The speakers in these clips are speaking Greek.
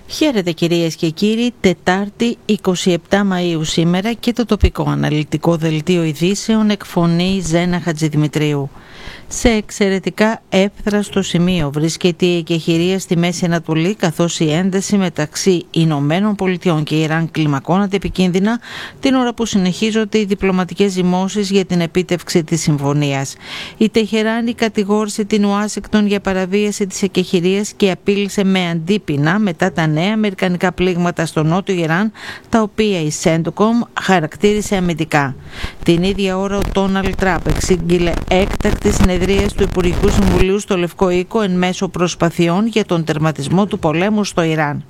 Χαίρετε κυρίες και κύριοι, Τετάρτη 27 Μαΐου σήμερα και το τοπικό αναλυτικό δελτίο ειδήσεων εκφωνεί Ζένα Χατζηδημητρίου. Σε εξαιρετικά εύθραστο σημείο βρίσκεται η εκεχηρία στη Μέση Ανατολή, καθώς η ένταση μεταξύ Ηνωμένων Πολιτειών και Ιράν κλιμακώνεται επικίνδυνα την ώρα που συνεχίζονται οι διπλωματικές ζυμώσεις για την επίτευξη της συμφωνίας. Η Τεχεράνη κατηγόρησε την Ουάσιγκτον για παραβίαση της εκεχηρίας και απείλησε με αντίπεινα μετά τα νέα αμερικανικά πλήγματα στο νότιο Ιράν, τα οποία η Σέντοκομ χαρακτήρισε αμυντικά. Την ίδια ώρα ο Ντόναλντ Τραμπ εξήγηλε έκτακτη συνεδρία του Υπουργικού Συμβουλίου στο Λευκό Οίκο εν μέσω προσπαθειών για τον τερματισμό του πολέμου στο Ιράν.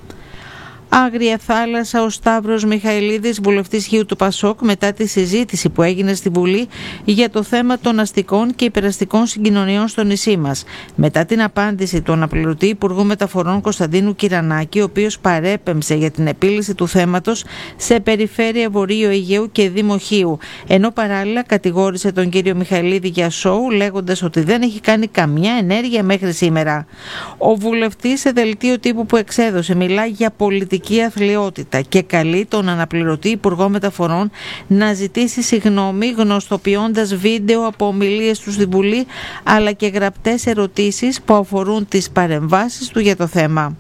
Άγρια θάλασσα, ο Σταύρος Μιχαηλίδης, βουλευτής Χίου του Πασόκ, μετά τη συζήτηση που έγινε στη Βουλή για το θέμα των αστικών και υπεραστικών συγκοινωνιών στο νησί μας. Μετά την απάντηση του αναπληρωτή Υπουργού Μεταφορών Κωνσταντίνου Κυρανάκη, ο οποίος παρέπεμψε για την επίλυση του θέματος σε περιφέρεια Βορείου Αιγαίου και Δήμο Χίου, ενώ παράλληλα κατηγόρησε τον κύριο Μιχαηλίδη για σόου, λέγοντας ότι δεν έχει κάνει καμιά ενέργεια μέχρι σήμερα. Ο βουλευτής σε δελτίο τύπου που εξέδωσε μιλά για πολιτική αθλιότητα και καλεί τον αναπληρωτή Υπουργό Μεταφορών να ζητήσει συγγνώμη, γνωστοποιώντας βίντεο από ομιλίες του στη Βουλή αλλά και γραπτές ερωτήσεις που αφορούν τις παρεμβάσεις του για το θέμα.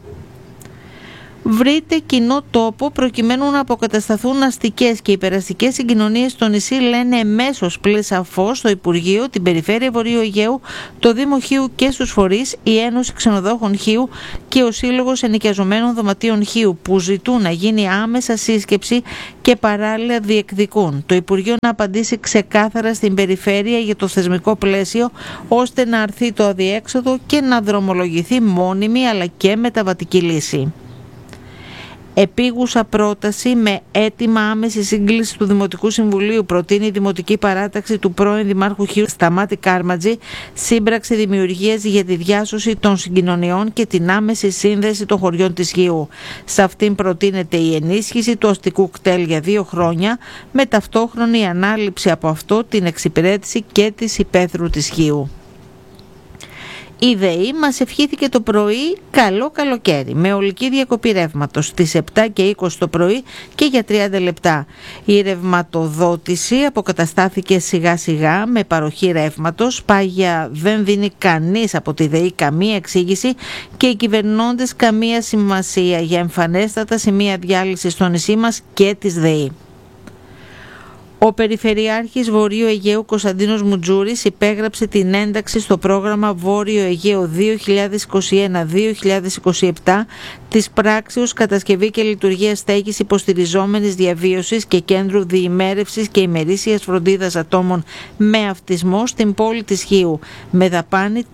Βρείτε κοινό τόπο προκειμένου να αποκατασταθούν αστικές και υπεραστικές συγκοινωνίες στο νησί, λένε εμέσως πλησαφώς στο Υπουργείο, την Περιφέρεια Βορείου Αιγαίου, το Δήμο Χίου και στους φορείς, η Ένωση Ξενοδόχων Χίου και ο Σύλλογος Ενοικιαζομένων Δωματίων Χίου, που ζητούν να γίνει άμεσα σύσκεψη και παράλληλα διεκδικούν το Υπουργείο να απαντήσει ξεκάθαρα στην Περιφέρεια για το θεσμικό πλαίσιο, ώστε να αρθεί το αδιέξοδο και να δρομολογηθεί μόνιμη αλλά και μεταβατική λύση. Επίγουσα πρόταση με αίτημα άμεση σύγκληση του Δημοτικού Συμβουλίου προτείνει η Δημοτική Παράταξη του πρώην Δημάρχου Χίου Σταμάτη Κάρματζη, σύμπραξη δημιουργίας για τη διάσωση των συγκοινωνιών και την άμεση σύνδεση των χωριών της Χίου. Σε αυτήν προτείνεται η ενίσχυση του αστικού κτέλ για 2 χρόνια, με ταυτόχρονη ανάληψη από αυτό την εξυπηρέτηση και της υπαίθρου της Χίου. Η ΔΕΗ μας ευχήθηκε το πρωί καλό καλοκαίρι με ολική διακοπή ρεύματος στις 7 και 20 το πρωί και για 30 λεπτά. Η ρευματοδότηση αποκαταστάθηκε σιγά σιγά με παροχή ρεύματος. Πάγια δεν δίνει κανείς από τη ΔΕΗ καμία εξήγηση και οι κυβερνώντες καμία σημασία για εμφανέστατα σημεία διάλυσης στο νησί μας και της ΔΕΗ. Ο Περιφερειάρχης Βορείου Αιγαίου Κωνσταντίνος Μουτζούρης υπέγραψε την ένταξη στο πρόγραμμα Βόρειο Αιγαίο 2021-2027 της πράξεως κατασκευή και λειτουργία στέγης υποστηριζόμενης διαβίωσης και κέντρου διημέρευσης και ημερήσιας φροντίδας ατόμων με αυτισμό στην πόλη της Χίου, με δαπάνη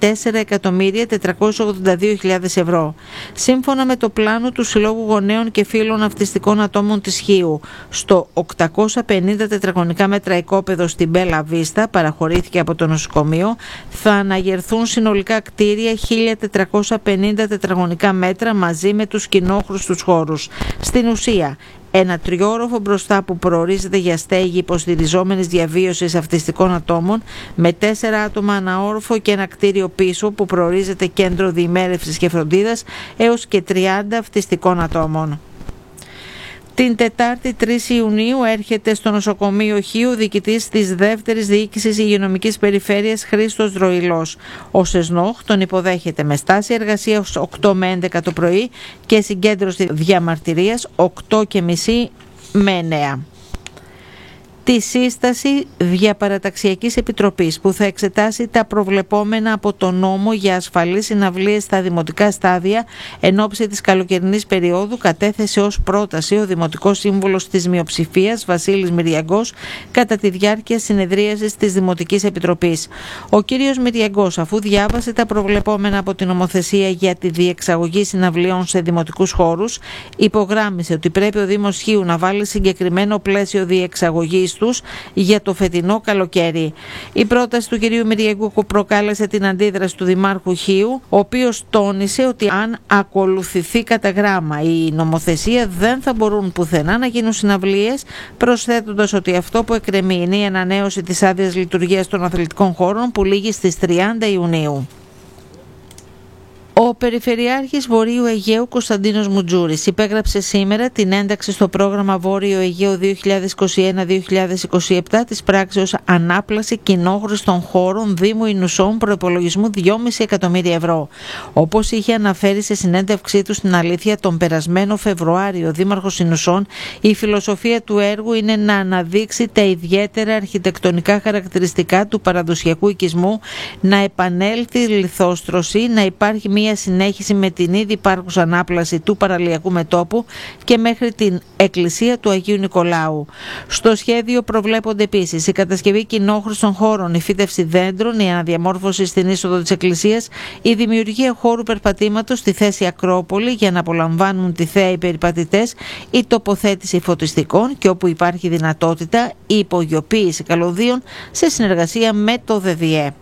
4.482.000 ευρώ. Σύμφωνα με το πλάνο του Συλλόγου Γονέων και Φίλων Αυτιστικών Ατόμων της Χίου, στο 850 τετραγωνικά μέτρα οικόπεδο στην Μπέλα Βίστα, παραχωρήθηκε από το νοσοκομείο, θα αναγερθούν συνολικά κτίρια 1.450 τετραγωνικά μέτρα μαζί με τους κοινόχρηστους χώρους. Στην ουσία, ένα τριόροφο μπροστά που προορίζεται για στέγη υποστηριζόμενης διαβίωσης αυτιστικών ατόμων με 4 άτομα αναόροφο και ένα κτίριο πίσω που προορίζεται κέντρο διημέρευσης και φροντίδας έως και 30 αυτιστικών ατόμων. Την Τετάρτη 3 Ιουνίου έρχεται στο νοσοκομείο Χίου διοικητής της δεύτερης διοίκησης υγειονομικής περιφέρειας Χρήστος Δροηλός. Ο ΣΕΣΝΟΧ τον υποδέχεται με στάση εργασίας 8 με 11 το πρωί και συγκέντρωση διαμαρτυρίας 8:30 με 9. Τη σύσταση διαπαραταξιακής επιτροπής που θα εξετάσει τα προβλεπόμενα από το νόμο για ασφαλείς συναυλίες στα δημοτικά στάδια εν ώψη της καλοκαιρινής περίοδου, κατέθεσε ως πρόταση ο Δημοτικός Σύμβουλος της Μειοψηφίας Βασίλης Μυριαγκός κατά τη διάρκεια συνεδρίασης της Δημοτικής Επιτροπής. Ο κύριος Μυριαγκός, αφού διάβασε τα προβλεπόμενα από την νομοθεσία για τη διεξαγωγή συναυλιών σε δημοτικούς χώρους, υπογράμμισε ότι πρέπει ο Δήμος Χίου να βάλει συγκεκριμένο πλαίσιο διεξαγωγής τους για το φετινό καλοκαίρι. Η πρόταση του κυρίου Μυριαγκού προκάλεσε την αντίδραση του Δημάρχου Χίου, ο οποίος τόνισε ότι αν ακολουθηθεί κατά γράμμα η νομοθεσία δεν θα μπορούν πουθενά να γίνουν συναυλίες, προσθέτοντας ότι αυτό που εκκρεμεί είναι η ανανέωση της άδειας λειτουργίας των αθλητικών χώρων που λήγει στις 30 Ιουνίου. Ο Περιφερειάρχης Βορείου Αιγαίου Κωνσταντίνος Μουτζούρης υπέγραψε σήμερα την ένταξη στο πρόγραμμα Βόρειο Αιγαίο 2021-2027 της πράξεως Ανάπλαση κοινόχρηστων χώρων Δήμου Ινουσών προϋπολογισμού 2,5 εκατομμύρια ευρώ. Όπως είχε αναφέρει σε συνέντευξή του στην Αλήθεια τον περασμένο Φεβρουάριο ο Δήμαρχος Ινουσών, η φιλοσοφία του έργου είναι να αναδείξει τα ιδιαίτερα αρχιτεκτονικά χαρακτηριστικά του παραδοσιακού οικισμού, να επανέλθει η λιθόστρωση, να υπάρχει μια συνέχιση με την ήδη υπάρχουσα ανάπλαση του παραλιακού μετώπου και μέχρι την εκκλησία του Αγίου Νικολάου. Στο σχέδιο προβλέπονται επίσης η κατασκευή κοινόχρηστων χώρων, η φύτευση δέντρων, η αναδιαμόρφωση στην είσοδο της εκκλησίας, η δημιουργία χώρου περπατήματος στη θέση Ακρόπολη για να απολαμβάνουν τη θέα οι περιπατητές, η τοποθέτηση φωτιστικών και όπου υπάρχει δυνατότητα η υπογειοποίηση καλωδίων σε συνεργασία με το ΔΔΕ.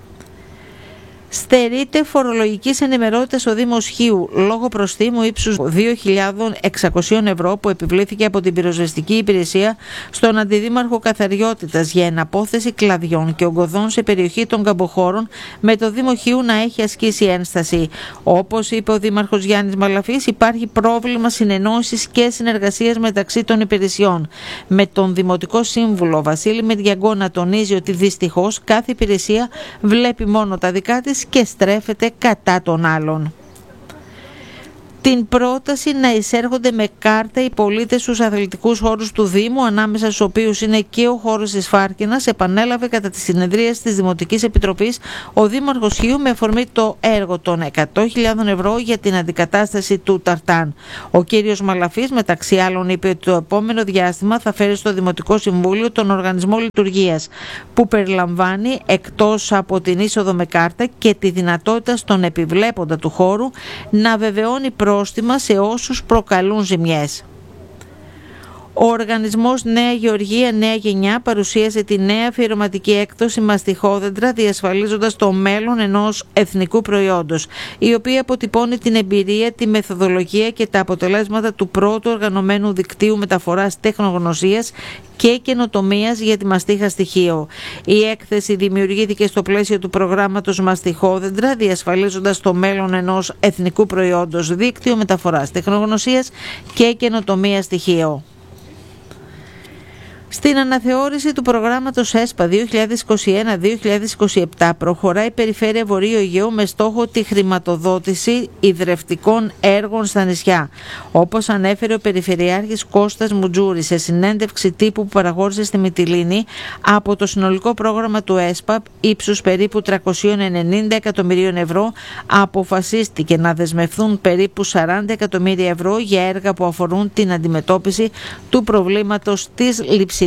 Στερείται φορολογικής ενημερότητας ο Δήμος Χίου λόγω προστίμου ύψους 2.600 ευρώ που επιβλήθηκε από την πυροσβεστική υπηρεσία στον Αντιδήμαρχο Καθαριότητας για εναπόθεση κλαδιών και ογκωδών σε περιοχή των Καμποχώρων, με το Δήμο Χίου να έχει ασκήσει ένσταση. Όπως είπε ο Δήμαρχος Γιάννης Μαλαφής, υπάρχει πρόβλημα συνεννόησης και συνεργασίας μεταξύ των υπηρεσιών. Με τον Δημοτικό Σύμβουλο Βασίλη Μεντιαγκό να τονίζει ότι δυστυχώς κάθε υπηρεσία βλέπει μόνο τα δικά της και στρέφεται κατά των άλλων. Την πρόταση να εισέρχονται με κάρτα οι πολίτες στους αθλητικούς χώρους του Δήμου, ανάμεσα στους οποίους είναι και ο χώρος της Φάρκινας, επανέλαβε κατά τη συνεδρίαση της Δημοτικής Επιτροπής ο Δήμαρχος Χίου με αφορμή το έργο των 100.000 ευρώ για την αντικατάσταση του Ταρτάν. Ο κύριος Μαλαφής, μεταξύ άλλων, είπε ότι το επόμενο διάστημα θα φέρει στο Δημοτικό Συμβούλιο τον Οργανισμό Λειτουργίας, που περιλαμβάνει εκτός από την είσοδο με κάρτα και τη δυνατότητα στον επιβλέποντα του χώρου να βεβαιώνει πρόστιμα σε όσους προκαλούν ζημιές. Ο οργανισμός Νέα Γεωργία Νέα Γενιά παρουσίασε τη νέα αφιερωματική έκδοση μαστιχόδεντρα, διασφαλίζοντας το μέλλον ενός εθνικού προϊόντος, η οποία αποτυπώνει την εμπειρία, τη μεθοδολογία και τα αποτελέσματα του πρώτου οργανωμένου δικτύου μεταφοράς τεχνογνωσίας και καινοτομίας για τη μαστίχα στοιχείο. Η έκθεση δημιουργήθηκε στο πλαίσιο του προγράμματος Μαστιχόδεντρα, διασφαλίζοντας το μέλλον ενός εθνικού προϊόντος, δίκτυο μεταφοράς τεχνογνωσίας και καινοτομίας στοιχείο. Στην αναθεώρηση του προγράμματος ΕΣΠΑ 2021-2027 προχωράει η Περιφέρεια Βορείου Αιγαίου με στόχο τη χρηματοδότηση ιδρευτικών έργων στα νησιά. Όπως ανέφερε ο Περιφερειάρχης Κώστας Μουτζούρης σε συνέντευξη τύπου που παραχώρησε στη Μυτιλήνη, από το συνολικό πρόγραμμα του ΕΣΠΑ ύψους περίπου 390 εκατομμυρίων ευρώ αποφασίστηκε να δεσμευθούν περίπου 40 εκατομμύρια ευρώ για έργα που αφορούν την αντιμετώπιση του προβλήματος της λειψιδρίας.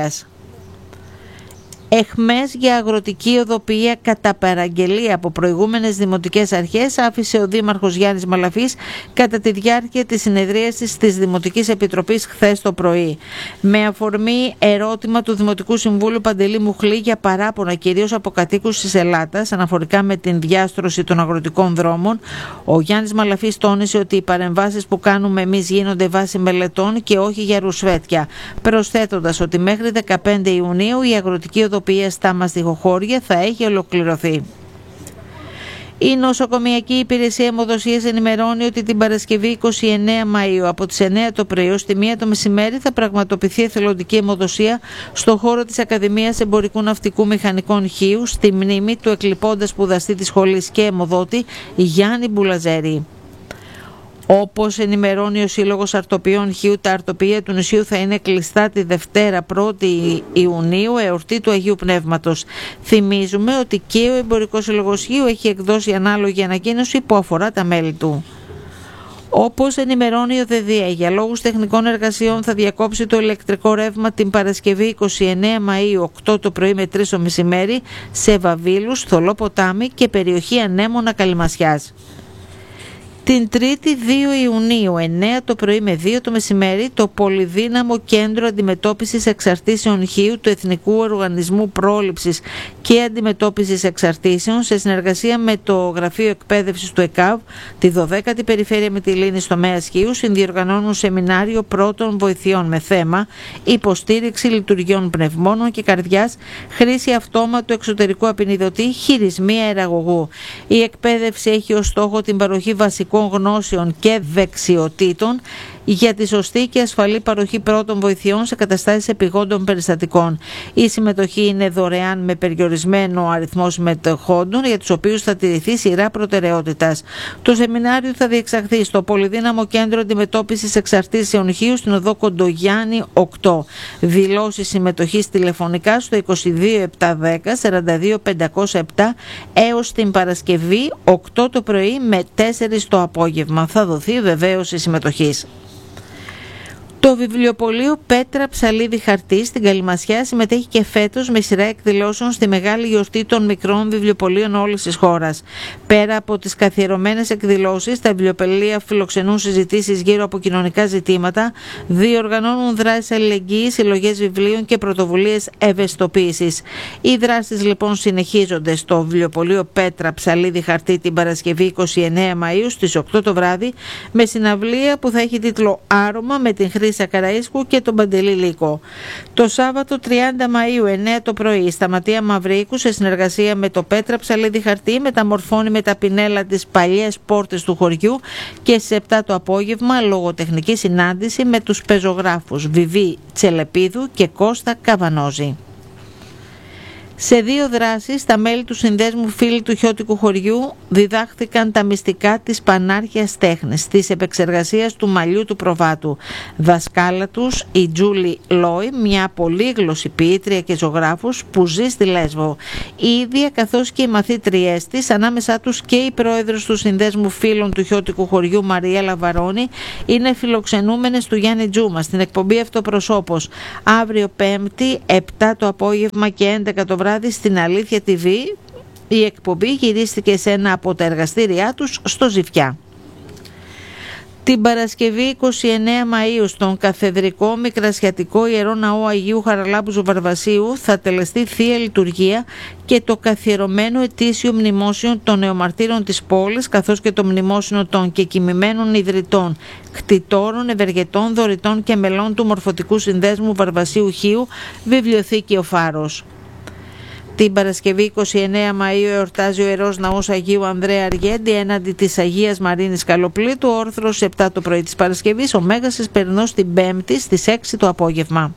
Εχμές για αγροτική οδοποιία κατά παραγγελία από προηγούμενες δημοτικές αρχές άφησε ο Δήμαρχος Γιάννης Μαλαφής κατά τη διάρκεια της συνεδρίασης της Δημοτικής Επιτροπής χθες το πρωί. Με αφορμή ερώτημα του Δημοτικού Συμβούλου Παντελή Μουχλή για παράπονα κυρίως από κατοίκους της Ελλάδας αναφορικά με την διάστρωση των αγροτικών δρόμων, ο Γιάννης Μαλαφής τόνισε ότι οι παρεμβάσεις που κάνουμε εμείς γίνονται βάσει μελετών και όχι για ρουσφέτια, προσθέτοντας ότι μέχρι 15 Ιουνίου η αγροτική οδοποιία στα μαστιχοχώρια θα έχει ολοκληρωθεί. Η Νοσοκομιακή Υπηρεσία Αιμοδοσίας ενημερώνει ότι την Παρασκευή 29 Μαΐου από τις 9 το πρωί ως τη 1 το μεσημέρι θα πραγματοποιηθεί εθελοντική αιμοδοσία στο χώρο της Ακαδημίας Εμπορικού Ναυτικού Μηχανικών Χίου, στη μνήμη του εκλειπώντα σπουδαστή της σχολής και αιμοδότη Γιάννη Μπουλαζέρη. Όπως ενημερώνει ο Σύλλογος Αρτοποιών Χίου, τα αρτοποιεία του νησιού θα είναι κλειστά τη Δευτέρα 1η Ιουνίου, εορτή του Αγίου Πνεύματος. Θυμίζουμε ότι και ο Εμπορικός Σύλλογος Χίου έχει εκδώσει ανάλογη ανακοίνωση που αφορά τα μέλη του. Όπως ενημερώνει ο ΔΔΕ, για λόγους τεχνικών εργασιών θα διακόψει το ηλεκτρικό ρεύμα την Παρασκευή 29 Μαΐου 8 το πρωί με 3 το μεσημέρι σε Βαβήλους, Θολό Ποτάμι και περιοχή Ανέμωνα Καλυμασιάς. Την 3η 2 Ιουνίου, 9 το πρωί με 2 το μεσημέρι, το Πολυδύναμο Κέντρο Αντιμετώπισης Εξαρτήσεων Χείου του Εθνικού Οργανισμού Πρόληψης και Αντιμετώπισης Εξαρτήσεων, σε συνεργασία με το Γραφείο Εκπαίδευσης του ΕΚΑΒ, τη 12η Περιφέρεια Μυτιλήνης τομέας Χείου, συνδιοργανώνουν σεμινάριο πρώτων βοηθειών με θέμα υποστήριξη λειτουργιών πνευμόνων και καρδιάς, χρήση αυτόματου εξωτερικού απεινιδωτή, χειρισμοί αεραγωγού. Η εκπαίδευση έχει ως στόχο την παροχή βασικών γνώσεων και δεξιοτήτων για τη σωστή και ασφαλή παροχή πρώτων βοηθειών σε καταστάσεις επιγόντων περιστατικών. Η συμμετοχή είναι δωρεάν με περιορισμένο αριθμό συμμετεχόντων, για τους οποίους θα τηρηθεί σειρά προτεραιότητας. Το σεμινάριο θα διεξαχθεί στο Πολυδύναμο Κέντρο Αντιμετώπισης Εξαρτήσεων Χείου, στην οδό Κοντογιάννη 8. Δηλώσεις συμμετοχής τηλεφωνικά στο 22 710 42 507 έως την Παρασκευή 8 το πρωί με 4 το απόγευμα. Θα δοθεί βεβαίωση συμμετοχής. Το βιβλιοπωλείο Πέτρα Ψαλίδη Χαρτί στην Καλυμασιά συμμετέχει και φέτος με σειρά εκδηλώσεων στη μεγάλη γιορτή των μικρών βιβλιοπωλείων όλης της χώρας. Πέρα από τις καθιερωμένες εκδηλώσεις, τα βιβλιοπωλεία φιλοξενούν συζητήσεις γύρω από κοινωνικά ζητήματα, διοργανώνουν δράσεις αλληλεγγύης, συλλογές βιβλίων και πρωτοβουλίες ευαισθητοποίησης. Οι δράσεις λοιπόν συνεχίζονται στο βιβλιοπωλείο Πέτρα Ψαλίδη Χαρτί την Παρασκευή 29 Μαΐου στις 8 το βράδυ, με συναυλία που θα έχει τίτλο «Άρωμα» με την Χρύσα Καραΐσκου και τον Παντελή Λύκο. Το Σάββατο 30 Μαΐου 9 το πρωί, η Σταματία Μαυρίκου σε συνεργασία με το Πέτρα Ψαλίδη Χαρτί μεταμορφώνει με τα πινέλα τις παλιές πόρτες του χωριού, και στις 7 το απόγευμα λογοτεχνική συνάντηση με τους πεζογράφους Βιβί Τσελεπίδου και Κώστα Καβανόζη. Σε 2 δράσεις, τα μέλη του Συνδέσμου Φίλοι του Χιώτικου Χωριού διδάχθηκαν τα μυστικά της πανάρχιας τέχνης, της επεξεργασίας του μαλλιού του προβάτου. Δασκάλα τους η Τζούλη Λόι, μια πολύγλωση ποιήτρια και ζωγράφος που ζει στη Λέσβο. Η ίδια, καθώς και οι μαθήτριές της, ανάμεσά τους και η πρόεδρος του Συνδέσμου Φίλων του Χιώτικου Χωριού Μαριέλα Βαρώνη, είναι φιλοξενούμενες του Γιάννη Τζούμα στην εκπομπή Αυτοπροσώπος, αύριο 5η 7 το απόγευμα και 11 το βράδυ στην Αλήθεια TV. Η εκπομπή γυρίστηκε σε ένα από τα εργαστήριά τους στο Ζιφιά. Την Παρασκευή 29 Μαΐου στον Καθεδρικό Μικρασιατικό Ιερό Ναό Αγίου Χαραλάμπου Βαρβασίου θα τελεστεί Θεία Λειτουργία και το καθιερωμένο ετήσιο μνημόσιο των νεομαρτύρων της πόλης, καθώς και το μνημόσιο των κεκοιμημένων ιδρυτών, κτητόρων, ευεργετών, δωρητών και μελών του Μορφωτικού Συνδέσμου Βαρβασίου Χίου, Βιβλιοθήκη Ο Φάρος. Την Παρασκευή 29 Μαΐου εορτάζει ο Ιερός Ναός Αγίου Ανδρέα Αργέντη έναντι της Αγίας Μαρίνης Καλοπλήτου, όρθρος 7 το πρωί της Παρασκευής, ο Μέγας Εσπερινός την 5η στις 6 το απόγευμα.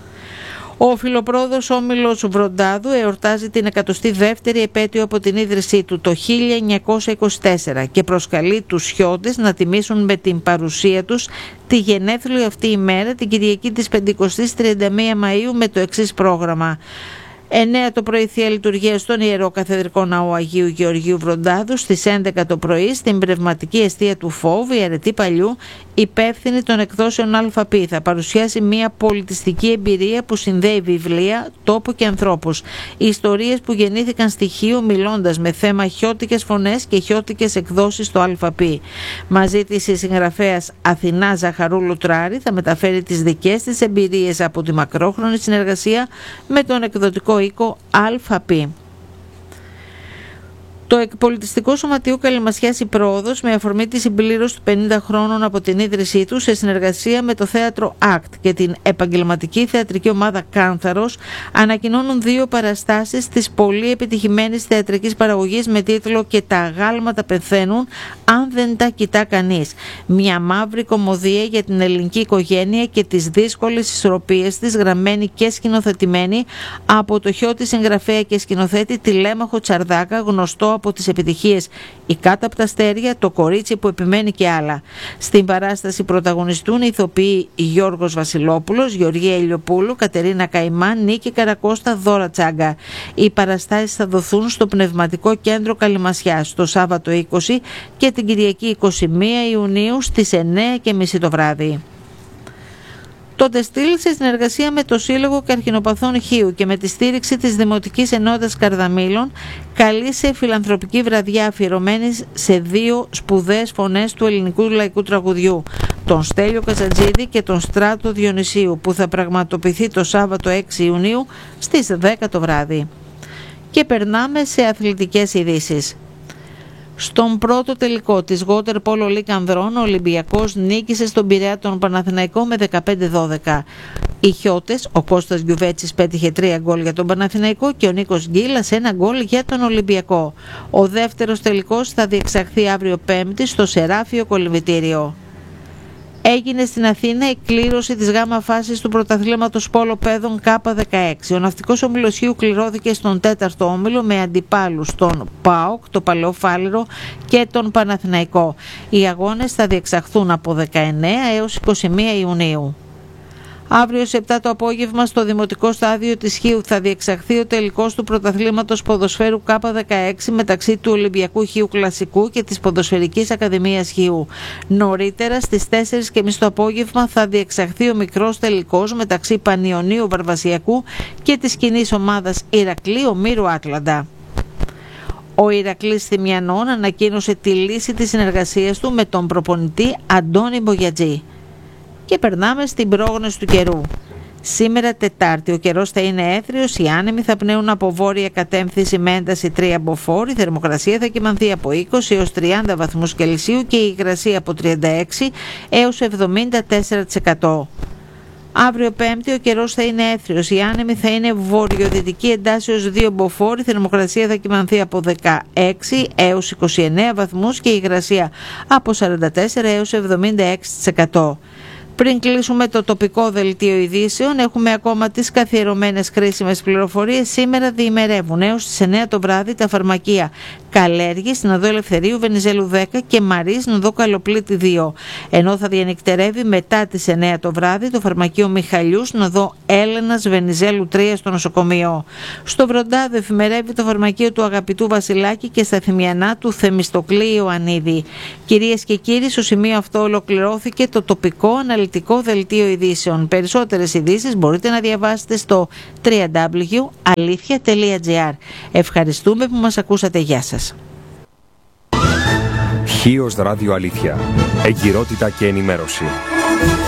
Ο Φιλοπρόδος Όμιλος Βροντάδου εορτάζει την 102η επέτειο από την ίδρυσή του το 1924 και προσκαλεί τους Χιώτες να τιμήσουν με την παρουσία τους τη γενέθλιο αυτή ημέρα, την Κυριακή της 50ης 31 Μαΐου, με το εξής πρόγραμμα. 9 το πρωί Θεία Λειτουργία στον Ιερό Καθεδρικό Ναό Αγίου Γεωργίου Βροντάδου, στις 11 το πρωί στην πνευματική εστία του Φόβου, η Αρετή Παλιού, υπεύθυνη των εκδόσεων ΑΠ, θα παρουσιάσει μια πολιτιστική εμπειρία που συνδέει βιβλία, τόπο και ανθρώπους. Ιστορίες που γεννήθηκαν στη Χίο, μιλώντας με θέμα χιώτικες φωνές και χιώτικες εκδόσεις στο ΑΠ. Μαζί της η συγγραφέας Αθηνά Ζαχαρούλου Τράρη θα μεταφέρει τις δικές της εμπειρίες από τη μακρόχρονη συνεργασία με τον εκδοτικό οίκο ΑΠ. Το Εκπολιτιστικό Σωματείο Καλυμασιάς η Πρόοδος, με αφορμή τη συμπλήρωση των 50 χρόνων από την ίδρυσή του, σε συνεργασία με το Θέατρο ΑΚΤ και την επαγγελματική θεατρική ομάδα Κάνθαρος, ανακοινώνουν 2 παραστάσεις της πολύ επιτυχημένης θεατρικής παραγωγής με τίτλο «Και τα αγάλματα πεθαίνουν αν δεν τα κοιτά κανείς». Μια μαύρη κωμωδία για την ελληνική οικογένεια και τις δύσκολες ισορροπίες της, γραμμένη και σκηνοθετημένη από το χιώτη συγγραφέα και σκηνοθέτη Τηλέμαχο Τσαρδάκα, γνωστό από τις επιτυχίες «Η Κάτω απ' τα αστέρια», «Το κορίτσι που επιμένει» και άλλα. Στην παράσταση πρωταγωνιστούν οι ηθοποιοί Γιώργος Βασιλόπουλος, Γεωργία Ηλιοπούλου, Κατερίνα Καϊμάν, Νίκη Καρακώστα, Δώρα Τσάγκα. Οι παραστάσεις θα δοθούν στο Πνευματικό Κέντρο Καλυμασιάς το Σάββατο 20 και την Κυριακή 21 Ιουνίου στις 9:30 το βράδυ. Το Στήλ, σε συνεργασία με το Σύλλογο Καρκινοπαθών Χίου και με τη στήριξη της Δημοτικής Ενότητας Καρδαμήλων, καλεί σε φιλανθρωπική βραδιά αφιερωμένη σε 2 σπουδαίες φωνές του ελληνικού λαϊκού τραγουδιού, τον Στέλιο Καζατζίδη και τον Στράτο Διονυσίου, που θα πραγματοποιηθεί το Σάββατο 6 Ιουνίου στις 10 το βράδυ. Και περνάμε σε αθλητικές ειδήσεις. Στον πρώτο τελικό της Water Polo League Ανδρών, ο Ολυμπιακός νίκησε στον Πειραιά τον Παναθηναϊκό με 15-12. Οι Χιώτες, ο Κώστας Γιουβέτσης πέτυχε 3 γκολ για τον Παναθηναϊκό και ο Νίκος Γκίλας 1 γκολ για τον Ολυμπιακό. Ο δεύτερος τελικός θα διεξαχθεί αύριο Πέμπτη στο Σεράφιο Κολυμβητήριο. Έγινε στην Αθήνα η κλήρωση της γάμα φάσης του πρωταθλήματος πόλο παιδών K16. Ο ναυτικός όμιλος Χίου κληρώθηκε στον 4ο όμιλο με αντιπάλους τον ΠΑΟΚ, το Παλαιοφάλιρο και τον Παναθηναϊκό. Οι αγώνες θα διεξαχθούν από 19 έως 21 Ιουνίου. Αύριο σε 7 το απόγευμα στο Δημοτικό Στάδιο της Χίου θα διεξαχθεί ο τελικός του πρωταθλήματος ποδοσφαίρου K16 μεταξύ του Ολυμπιακού Χίου Κλασικού και της Ποδοσφαιρικής Ακαδημίας Χίου. Νωρίτερα στις 4:30 το απόγευμα θα διεξαχθεί ο μικρός τελικός μεταξύ Πανιωνίου Βαρβασιακού και της κοινής ομάδας Ηρακλείου Μύρου Άτλαντα. Ο Ηρακλής Θυμιανών ανακοίνωσε τη λύση της συνεργασίας του με τον προπονητή Αντώνη Μπογιατζή. Και περνάμε στην πρόγνωση του καιρού. Σήμερα Τετάρτη ο καιρός θα είναι έθριος, οι άνεμοι θα πνέουν από βόρεια κατεύθυνση με ένταση 3 μποφόρ, η θερμοκρασία θα κυμανθεί από 20 έως 30 βαθμούς Κελσίου και η υγρασία από 36 έως 74%. Αύριο Πέμπτη ο καιρός θα είναι έθριος, οι άνεμοι θα είναι βορειοδυτική εντάσεως 2 μποφόρ, η θερμοκρασία θα κυμανθεί από 16 έως 29 βαθμούς και η υγρασία από 44 έως 76%. Πριν κλείσουμε το τοπικό δελτίο ειδήσεων, έχουμε ακόμα τις καθιερωμένες χρήσιμες πληροφορίες. Σήμερα διημερεύουν έως τις 9 το βράδυ τα φαρμακεία Καλέργη στην οδό Ελευθερίου Βενιζέλου 10 και Μαρή στην οδό Καλοπλήτη 2. Ενώ θα διανυκτερεύει μετά τις 9 το βράδυ το φαρμακείο Μιχαλιού στην οδό Έλενας Βενιζέλου 3 στο νοσοκομείο. Στο Βροντάδο εφημερεύει το φαρμακείο του Αγαπητού Βασιλάκη και στα Θυμιανά του Θεμιστοκλή Ιωαννίδη. Κυρίες και κύριοι, στο σημείο αυτό ολοκληρώθηκε το τοπικό αναλυτικό δελτίο ειδήσεων. Περισσότερες ειδήσεις μπορείτε να διαβάσετε στο www.alithia.gr. Ευχαριστούμε που μας ακούσατε. Γεια σας. Χίος Ράδιο Αλήθεια. Εγκυρότητα και ενημέρωση.